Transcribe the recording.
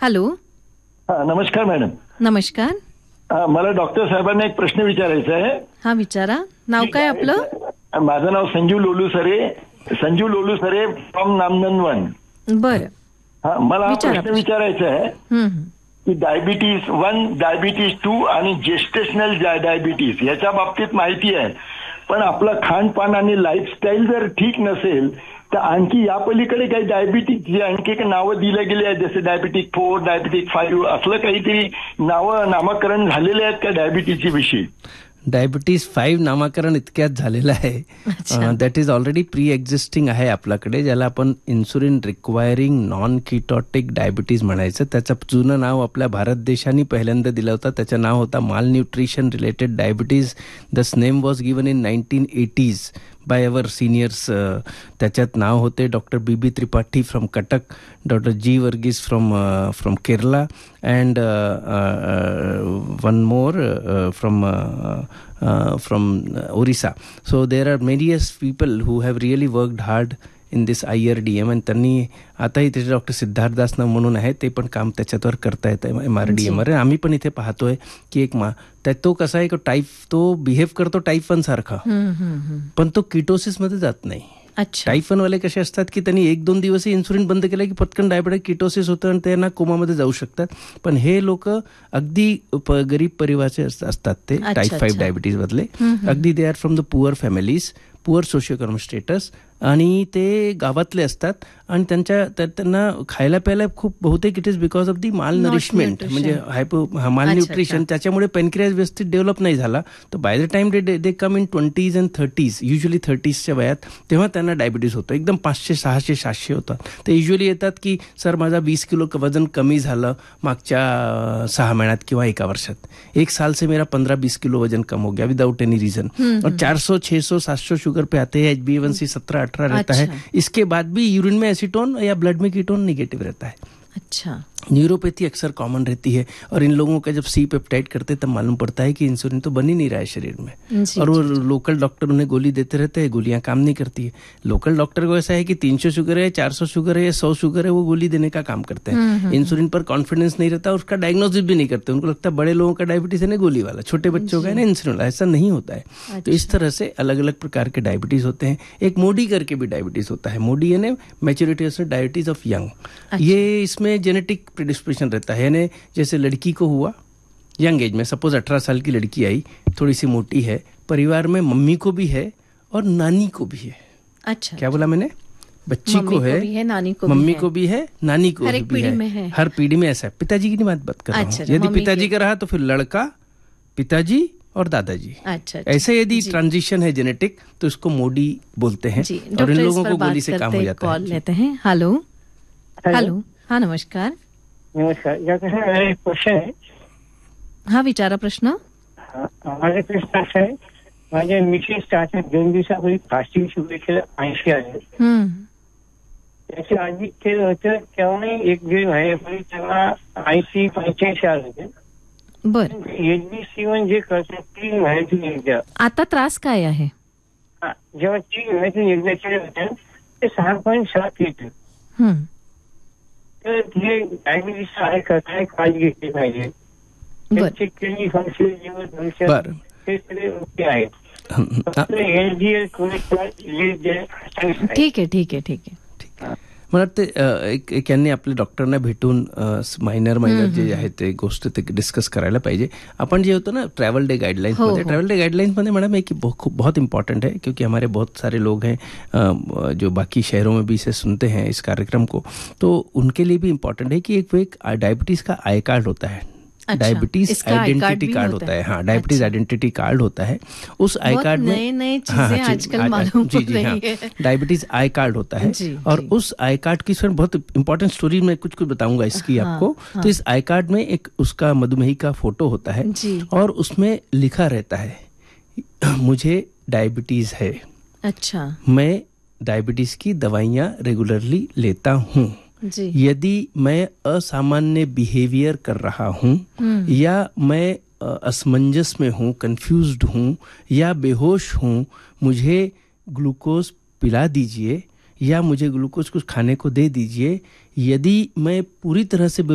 Hello. नमस्कार madam. नमस्कार. मला डॉक्टर साहेबांना एक प्रश्न विचारायचा आहे. हा विचारा. नाव काय आपलं? माझं नाव संजीव लोलूसरे फ्रॉम नामनंदवन. बरं. मला प्रश्न विचारायचा आहे की डायबिटीज 1, डायबिटीज 2 आणि जेस्टेशनल डायबिटीज याच्या बाबतीत माहिती आहे, पण आपलं खानपान आणि लाईफस्टाईल जर ठीक नसेल तर आणखी या पलीकडे काही डायबिटीज आणखी काही नावं दिले गेले आहेत, जसे डायबिटिक 4, डायबिटिक 5 असलं काहीतरी नामकरण झालेले आहेत का डायबिटीजच्या विषयी? डायबिटीज 5 नामकरण इतक्यात झालेलं आहे. That is already pre existing आहे आपल्याकडे, ज्याला आपण इन्सुलिन रिक्वायरिंग नॉन किटोटिक डायबिटीज म्हणायचं. त्याचं जुनं नाव आपल्या भारत देशाने पहिल्यांदा दिलं होतं. त्याचं नाव होता माल न्यूट्रिशन रिलेटेड डायबिटीज. दस name was given in 1980s by our seniors. त्याच्यात नाव होते doctor B Tripathi from Cuttack, doctor G Verghese from Kerala and one more from Orissa. So there are various people who have really worked hard in this IRDM and त्यांनी आताही त्याचे doctor Siddharth Das म्हणून आहे, ते पण काम त्याच्यावर करता येतं MRDM वर. आम्ही पण इथे पाहतोय की एक तो कसा आहे, तो बिहेव करतो टाईप 1 सारखा, पण तो किटोसिस मध्ये जात नाही. टाईप 1 वाले कसे असतात की त्यांनी 1-2 दिवस इन्सुलिन बंद केलं की पटकन डायबिटीज किटोसिस होतं आणि त्यांना कोमामध्ये जाऊ शकतात. पण हे लोक अगदी गरीब परिवाराचे असतात, ते टाईप 5 डायबिटीज मधले. अगदी they are from the poor families, poor सोशिओइकॉनॉमिक status, आणि ते गावातले असतात आणि त्यांना खायला प्यायला खूप बहुतेक it is because of the माल नरिशमेंट, म्हणजे माल न्यूट्रिशन. त्याच्यामुळे पॅनक्रियाज व्यवस्थित डेव्हलप नाही झाला. तर by the time they come in 20s and 30s, usually 30sच्या वयात, तेव्हा त्यांना डायबिटीज होतं. एकदम 500, 600, 700 होतात. ते युजली येतात की सर माझा 20 किलो वजन कमी झालं मागच्या 6 महिन्यात किंवा 1 वर्षात. 1 साल से मेरा 15-20 किलो वजन कम हो गया विदाउट एनी रीजन, और 400, 600, 700 शुगर पे आते हैं. HbA1c 17-18 रहता है. इसके बाद भी यूरिन में एसीटोन या ब्लड में कीटोन निगेटिव रहता है. अच्छा. न्यूरोपैथी अक्सर कॉमन रहती है, और इन लोगों का जब सी पेप्टाइड करते तब मालूम पड़ता है कि इंसुलिन तो बन ही नहीं रहा है शरीर में, और वो लोकल डॉक्टर उन्हें गोली देते रहते हैं, गोलियां काम नहीं करती है. लोकल डॉक्टर को ऐसा है कि 300 शुगर है, 400 शुगर है या 100 शुगर है, वो गोली देने का काम करते हैं. इंसुलिन पर कॉन्फिडेंस नहीं रहता, उसका डायग्नोसिस भी नहीं करते. उनको लगता है बड़े लोगों का डायबिटीज है ना गोली वाला, छोटे बच्चों का है ना इंसुलिन वाला. ऐसा नहीं होता है. तो इस तरह से अलग अलग प्रकार के डायबिटीज होते हैं. एक मोडी करके भी डायबिटीज होता है. मोडी यानी मैच्योरिटी डायबिटीज ऑफ यंग. ये इसमें जेनेटिक प्रेडिस्पोजिशन रहता है, यानी जैसे लड़की को हुआ यंग एज में, सपोज 18 साल की लड़की आई, थोड़ी सी मोटी है, परिवार में मम्मी को भी है और नानी को भी है. अच्छा. क्या बोला मैंने? बच्ची को है, मम्मी को भी है, नानी को भी है. हर पीढ़ी में ऐसा है. पिताजी की बात कर रहा हूँ. यदि पिताजी का रहा तो फिर लड़का, पिताजी और दादाजी. अच्छा. ऐसे यदि ट्रांजिशन है जेनेटिक तो इसको मोडी बोलते हैं, और इन लोगों को गोली से काम हो जाता है. कॉल लेते हैं. हेलो. हेलो. हाँ नमस्कार. नमस्कार. मेरा एक प्रश्न आहे. हा विचारा प्रश्न. माझा प्रश्न असा आहे, माझ्या मिसेस 2 दिवसापूर्वी फास्टिंग शुगर केलं 80 आहे. त्याच्या आधी केलं होतं तेव्हा 1-1.5 महिन्यापूर्वी तेव्हा 80-85 आले होते. बर. HbA1c जे करतात 3 महिन्यातून एकदा. आता त्रास काय आहे? जेव्हा 3 महिन्यातून एकदा केलं होतं ते 6.7 येतं. तर हे डायबिटीज आहे का, काय काळजी घेतली पाहिजे? किडनी फंक्शन हे सगळे ओके आहेत. ठीक आहे. मला वाटतं एक यांनी आपल्या डॉक्टरना भेटून मायनर जे आहे ते गोष्ट ते डिस्कस करायला पाहिजे. आपण जे होतं ना ट्रैवल डे गाइडलाइंस मध्ये, ट्रैवल डे गाइडलाइंस मध्ये मैडम एक बहुत इंपॉर्टेंट है, क्योंकि हमारे बहुत सारे लोग हैं जो बाकी शहरों में भी इसे सुनते हैं इस कार्यक्रम को, तो उनके लिए भी इम्पोर्टेंट है कि एक डायबिटीज का आई कार्ड होता है. डायबिटीज आइडेंटिटी कार्ड होता है. हाँ, डायबिटीज आइडेंटिटी कार्ड होता है. उस आई कार्ड में नई चीजें आजकल मालूम हो रही है. डायबिटीज आई कार्ड होता है, और उस आई कार्ड की बहुत इंपॉर्टेंट स्टोरी मैं कुछ बताऊंगा इसकी आपको. तो इस आई कार्ड में एक उसका मधुमेही का फोटो होता है, और उसमें लिखा रहता है मुझे डायबिटीज है. अच्छा. मैं डायबिटीज की दवाइयाँ रेगुलरली लेता हूँ. यदि मैं असामान्य बिहेवियर कर रहा हूँ, या मैं असमंजस में हूँ, कंफ्यूज्ड हूँ, या बेहोश हूँ, मुझे ग्लूकोज पिला दीजिए या मुझे ग्लूकोज कुछ खाने को दे दीजिए. यदि मैं पूरी तरह से